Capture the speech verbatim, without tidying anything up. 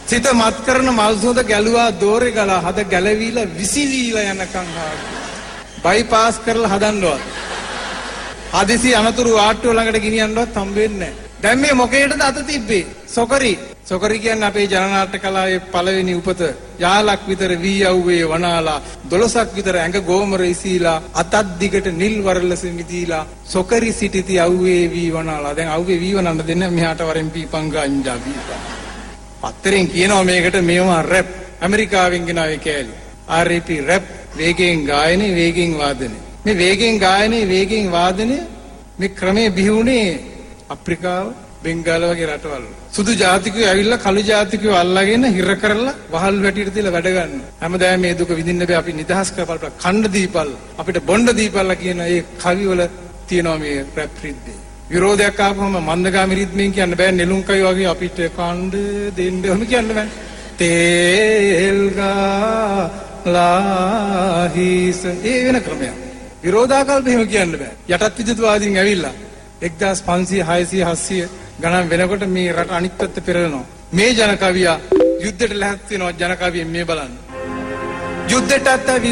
සිත මත් කරන මල් සුවඳ ගැලුවා දෝරේ ගලා හද ගැලවිලා විසිලීලා යනකම් බයිපාස් කරලා හදන්නවත්. හදිසි අනතුරු ආට්ටුව ළඟට ගෙනියන්නවත් හම්බෙන්නේ නැහැ. දැන් මේ මොකේටද අත තිබ්බේ? සොකරි. සොකරි කියන්නේ අපේ ජනනාට්‍ය කලාවේ පළවෙනි උපත. යාලක් විතර වී යව්වේ වනාලා දොළොසක් විතර ඇඟ ගෝමර ඉසීලා අතත් දිගට නිල් වරලස මිදීලා සොකරි සිටිති අව්වේ වී වනාලා. දැන් අව්වේ වී වනන්න දෙන්න මෙහාට වරෙන් පීපං ගංජා බීපා. පත්තරෙන් කියනවා මේකට මේවා රැප්. ඇමරිකාවෙන් ගෙනාවේ කෑලි. ආර් ඒ පී රැප් වේගයෙන් ගායනය වේගයෙන් වාදනය. මේ වේගයෙන් ගායනය වේගයෙන් වාදනය මේ ක්‍රමයේ බිහුනේ අප්‍රිකාව බෙන්ගාල වගේ රටවල්. සුදු ජාතිකයෝ ඇවිල්ලා කළු ජාතිකයෝ අල්ලගෙන හිර කරලා වහල් වැටියට දාලා වැඩ ගන්න. හැමදාම මේ දුක විඳින්න බෑ අපි නිදහස් කරපල් කණ්ඩ දීපල් අපිට බොණ්ඩ දීපල්ලා කියන ඒ කවිවල තියෙනවා මේ රැප් රිද්මේ. විරෝධයක් ආවම මන්දගාමී රිද්මෙන් කියන්න බෑ නෙළුම් කවි වගේ අපිට කණ්ඩ දෙන්න ඔහොම කියන්න බෑ. තේල් ගාලා හිස ඒ වෙන ක්‍රමයක්. විරෝධාකල්ප එහෙම කියන්න බෑ. යටත් විද්‍යාවාදීන් ඇවිල්ලා එක්දාස් පන්සිය හයසිය හත්සිය ගණන් වෙනකොට මේ රට අනිත් පැත්ත පෙරලනවා. මේ ජන කවියා යුද්ධයට ලැහත් වෙනවා ජන කවියෙන් මේ බලන්න. යුද්ධයට